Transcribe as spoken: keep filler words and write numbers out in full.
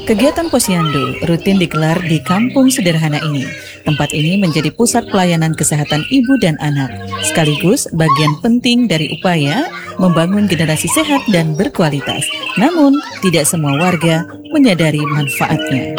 Kegiatan Posyandu rutin digelar di kampung sederhana ini. Tempat ini menjadi pusat pelayanan kesehatan ibu dan anak, sekaligus bagian penting dari upaya membangun generasi sehat dan berkualitas. Namun, tidak semua warga menyadari manfaatnya.